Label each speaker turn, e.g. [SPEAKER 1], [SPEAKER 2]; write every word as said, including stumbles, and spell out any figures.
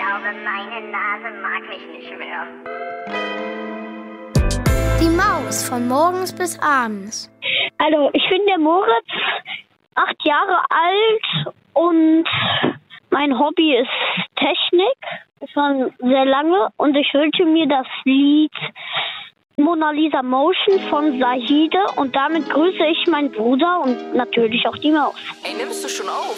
[SPEAKER 1] glaube, meine Nase mag mich nicht mehr.
[SPEAKER 2] Die Maus von morgens bis abends.
[SPEAKER 3] Also, ich bin der Moritz, acht Jahre alt und mein Hobby ist Technik. Schon sehr lange und ich wünsche mir das Lied Mona Lisa Motion von Zahide und damit grüße ich meinen Bruder und natürlich auch die Maus.
[SPEAKER 4] Ey, nimmst du schon auf?